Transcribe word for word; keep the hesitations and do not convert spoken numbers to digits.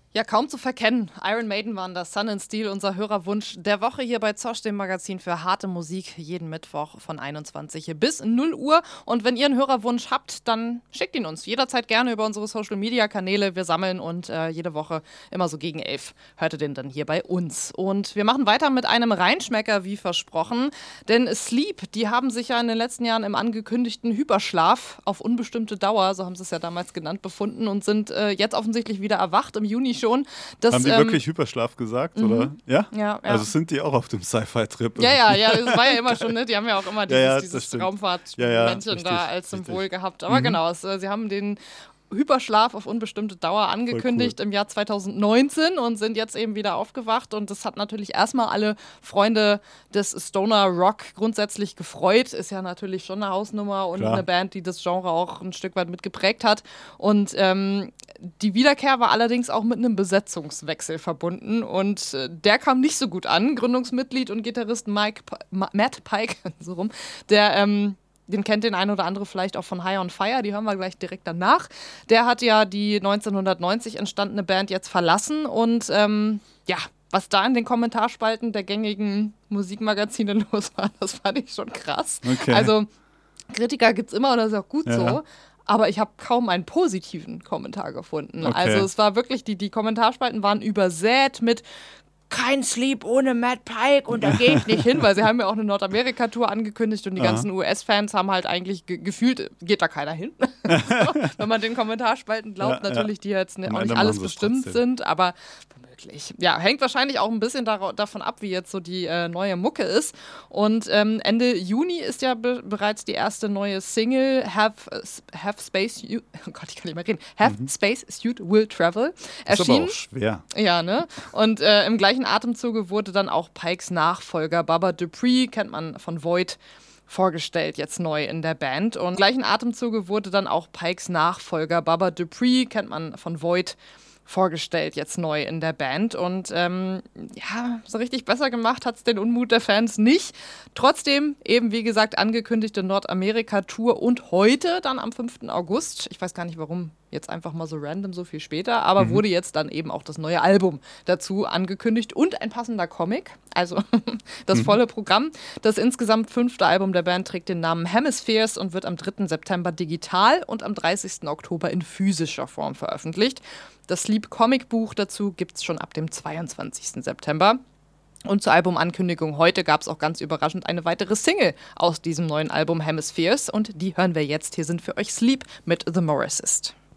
Ja, kaum zu verkennen. Iron Maiden waren das, Sun and Steel, unser Hörerwunsch der Woche hier bei Zosch, dem Magazin für harte Musik, jeden Mittwoch von einundzwanzig bis null Uhr. Und wenn ihr einen Hörerwunsch habt, dann schickt ihn uns jederzeit gerne über unsere Social-Media-Kanäle. Wir sammeln und äh, jede Woche immer so gegen elf hört ihr den dann hier bei uns. Und wir machen weiter mit einem Reinschmecker, wie versprochen. Denn Sleep, die haben sich ja in den letzten Jahren im angekündigten Hyperschlaf auf unbestimmte Dauer, so haben sie es ja damals genannt, befunden und sind äh, jetzt offensichtlich wieder erwacht, im Juni schon. Das, haben die ähm, wirklich Hyperschlaf gesagt, mhm. oder? Ja? Ja, ja. Also sind die auch auf dem Sci-Fi-Trip? Ja, ja, ja, das war ja immer schon, ne? Die haben ja auch immer dieses, ja, ja, dieses ja, Raumfahrtmännchen ja, da als richtig. Symbol gehabt. Aber mhm. genau, es, sie haben den Hyperschlaf auf unbestimmte Dauer angekündigt cool. im Jahr zwanzig neunzehn und sind jetzt eben wieder aufgewacht. Und das hat natürlich erstmal alle Freunde des Stoner Rock grundsätzlich gefreut. Ist ja natürlich schon eine Hausnummer und Klar. eine Band, die das Genre auch ein Stück weit mitgeprägt hat. Und ähm, die Wiederkehr war allerdings auch mit einem Besetzungswechsel verbunden. Und äh, der kam nicht so gut an. Gründungsmitglied und Gitarrist Mike P- Ma- Matt Pike, so rum, der ähm, den kennt den ein oder andere vielleicht auch von High on Fire, die hören wir gleich direkt danach. Der hat ja die neunzehnhundertneunzig entstandene Band jetzt verlassen und ähm, ja, was da in den Kommentarspalten der gängigen Musikmagazine los war, das fand ich schon krass. Okay. Also Kritiker gibt's immer und das ist auch gut ja. so. Aber ich habe kaum einen positiven Kommentar gefunden. Okay. Also es war wirklich, die, die Kommentarspalten waren übersät mit kein Sleep ohne Matt Pike und da gehe ich nicht hin, weil sie haben ja auch eine Nordamerika-Tour angekündigt und die Aha. ganzen U S-Fans haben halt eigentlich ge- gefühlt, geht da keiner hin. So, wenn man den Kommentarspalten glaubt, ja, natürlich, ja. die jetzt ne, auch nicht alles bestimmt sind, aber möglich. Ja, hängt wahrscheinlich auch ein bisschen dar- davon ab, wie jetzt so die äh, neue Mucke ist. Und ähm, Ende Juni ist ja be- bereits die erste neue Single, Have, Have Space, you- oh Gott, ich kann nicht mehr reden, Have mhm. Space Suit Will Travel, erschienen. Das ist aber auch schwer. Ja, ne? Und äh, im gleichen Atemzuge wurde dann auch Pikes Nachfolger Baba Dupree, kennt man von Void, vorgestellt, jetzt neu in der Band. Und im gleichen Atemzuge wurde dann auch Pikes Nachfolger Baba Dupree, kennt man von Void, vorgestellt, jetzt neu in der Band. Und ähm, ja, so richtig besser gemacht hat es den Unmut der Fans nicht. Trotzdem, eben wie gesagt, angekündigte Nordamerika-Tour und heute, dann am fünften August, ich weiß gar nicht warum, jetzt einfach mal so random, so viel später, aber mhm. wurde jetzt dann eben auch das neue Album dazu angekündigt und ein passender Comic, also das mhm. volle Programm. Das insgesamt fünfte Album der Band trägt den Namen Hemispheres und wird am dritten September digital und am dreißigsten Oktober in physischer Form veröffentlicht. Das Sleep-Comic-Buch dazu gibt es schon ab dem zweiundzwanzigsten September. Und zur Albumankündigung heute gab es auch ganz überraschend eine weitere Single aus diesem neuen Album Hemispheres und die hören wir jetzt. Hier sind für euch Sleep mit The Morrissist.